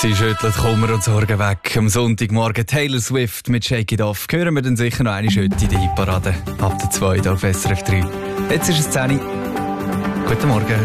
Sie schüttelt Kummer und Sorgen weg. Am Sonntagmorgen Taylor Swift mit Shake It Off. Hören wir dann sicher noch eine Schütte in die Hitparade. Ab der 2 auf SRF 3. Jetzt ist es 10 Uhr. Guten Morgen.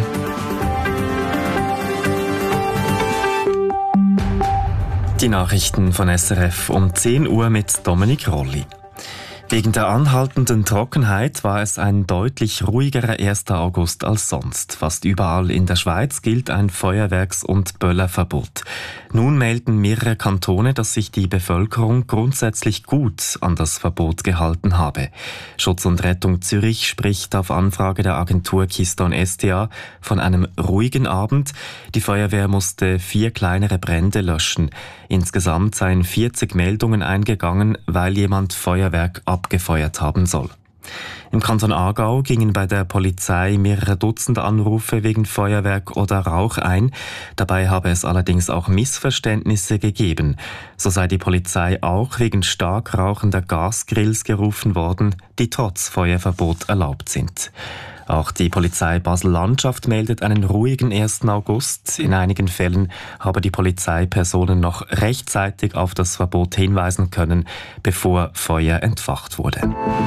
Die Nachrichten von SRF um 10 Uhr mit Dominik Rolli. Wegen der anhaltenden Trockenheit war es ein deutlich ruhigerer 1. August als sonst. Fast überall in der Schweiz gilt ein Feuerwerks- und Böllerverbot. Nun melden mehrere Kantone, dass sich die Bevölkerung grundsätzlich gut an das Verbot gehalten habe. Schutz und Rettung Zürich spricht auf Anfrage der Agentur Keystone SDA von einem ruhigen Abend. Die Feuerwehr musste 4 kleinere Brände löschen. Insgesamt seien 40 Meldungen eingegangen, weil jemand Feuerwerk abgefeuert haben soll. Im Kanton Aargau gingen bei der Polizei mehrere Dutzend Anrufe wegen Feuerwerk oder Rauch ein. Dabei habe es allerdings auch Missverständnisse gegeben. So sei die Polizei auch wegen stark rauchender Gasgrills gerufen worden, die trotz Feuerverbot erlaubt sind. Auch die Polizei Basel-Landschaft meldet einen ruhigen 1. August. In einigen Fällen habe die Polizei Personen noch rechtzeitig auf das Verbot hinweisen können, bevor Feuer entfacht wurde.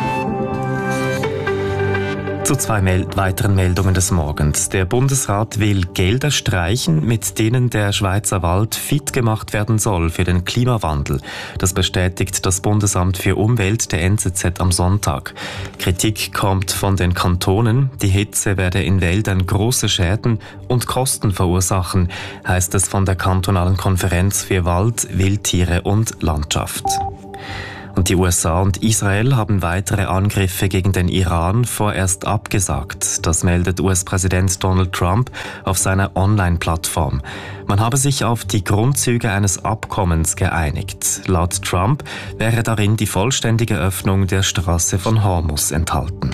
Zu 2 weiteren Meldungen des Morgens. Der Bundesrat will Gelder streichen, mit denen der Schweizer Wald fit gemacht werden soll für den Klimawandel. Das bestätigt das Bundesamt für Umwelt der NZZ am Sonntag. Kritik kommt von den Kantonen. Die Hitze werde in Wäldern große Schäden und Kosten verursachen, heißt es von der kantonalen Konferenz für Wald, Wildtiere und Landschaft. Und die USA und Israel haben weitere Angriffe gegen den Iran vorerst abgesagt. Das meldet US-Präsident Donald Trump auf seiner Online-Plattform. Man habe sich auf die Grundzüge eines Abkommens geeinigt. Laut Trump wäre darin die vollständige Öffnung der Straße von Hormuz enthalten.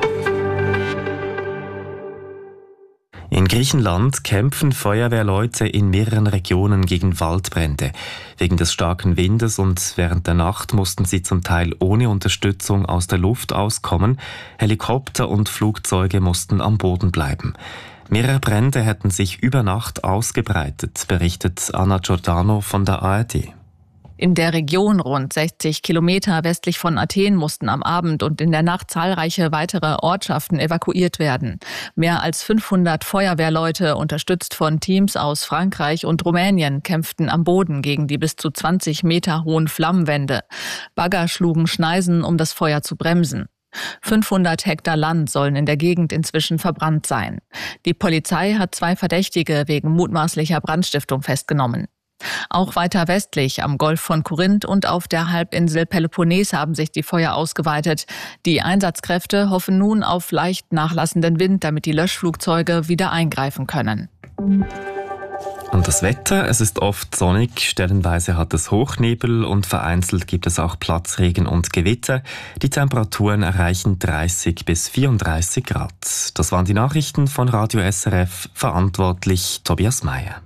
In Griechenland kämpfen Feuerwehrleute in mehreren Regionen gegen Waldbrände. Wegen des starken Windes und während der Nacht mussten sie zum Teil ohne Unterstützung aus der Luft auskommen. Helikopter und Flugzeuge mussten am Boden bleiben. Mehrere Brände hätten sich über Nacht ausgebreitet, berichtet Anna Giordano von der ARD. In der Region rund 60 Kilometer westlich von Athen mussten am Abend und in der Nacht zahlreiche weitere Ortschaften evakuiert werden. Mehr als 500 Feuerwehrleute, unterstützt von Teams aus Frankreich und Rumänien, kämpften am Boden gegen die bis zu 20 Meter hohen Flammenwände. Bagger schlugen Schneisen, um das Feuer zu bremsen. 500 Hektar Land sollen in der Gegend inzwischen verbrannt sein. Die Polizei hat 2 Verdächtige wegen mutmaßlicher Brandstiftung festgenommen. Auch weiter westlich am Golf von Korinth und auf der Halbinsel Peloponnes haben sich die Feuer ausgeweitet. Die Einsatzkräfte hoffen nun auf leicht nachlassenden Wind, damit die Löschflugzeuge wieder eingreifen können. Und das Wetter, es ist oft sonnig, stellenweise hat es Hochnebel und vereinzelt gibt es auch Platzregen und Gewitter. Die Temperaturen erreichen 30 bis 34 Grad. Das waren die Nachrichten von Radio SRF, verantwortlich Tobias Meyer.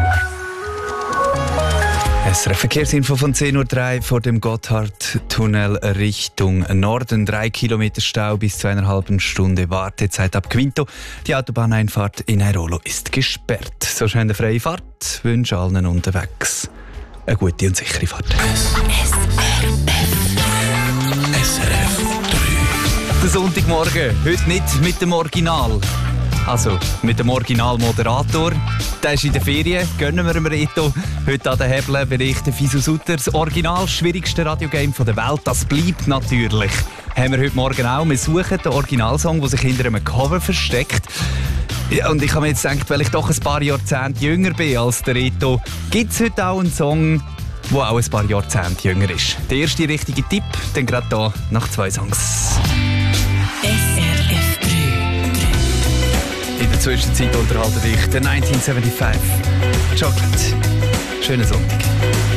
SRF Verkehrsinfo von 10.03 Uhr vor dem Gotthardtunnel Richtung Norden. 3 Kilometer Stau bis 2,5 Stunden Wartezeit ab Quinto. Die Autobahneinfahrt in Airolo ist gesperrt. So schnell eine freie Fahrt. Wünsche allen unterwegs eine gute und sichere Fahrt. SRF 3. Der Sonntagmorgen, heute nicht mit dem Original. Also, mit dem Originalmoderator. Der ist in der Ferien, gönnen wir dem Reto. Heute an den Hebeln berichtet Fisu Sutter. Das original schwierigste Radiogame der Welt, das bleibt natürlich. Haben wir heute Morgen auch. Wir suchen den Originalsong, der sich hinter einem Cover versteckt. Ja, und ich habe mir jetzt gedacht, weil ich doch ein paar Jahrzehnte jünger bin als der Reto, gibt es heute auch einen Song, der auch ein paar Jahrzehnte jünger ist. Der erste richtige Tipp, dann gerade hier nach 2 Songs. In der Zwischenzeit unterhalten dich der 1975 Chocolate. Schönen Sonntag.